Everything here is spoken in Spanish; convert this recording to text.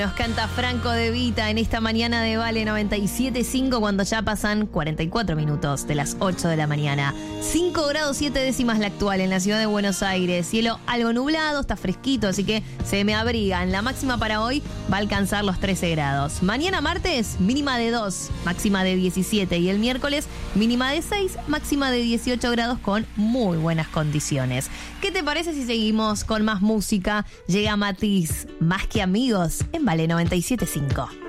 Nos canta Franco De Vita en esta mañana de Vale 97.5 cuando ya pasan 44 minutos de las 8 de la mañana. 5 grados 7 décimas la actual en la ciudad de Buenos Aires. Cielo algo nublado, está fresquito, así que se me abrigan. La máxima para hoy va a alcanzar los 13 grados. Mañana martes, mínima de 2, máxima de 17. Y el miércoles, mínima de 6, máxima de 18 grados con muy buenas condiciones. ¿Qué te parece si seguimos con más música? Llega Matiz, Más que Amigos, en Vale 97.5.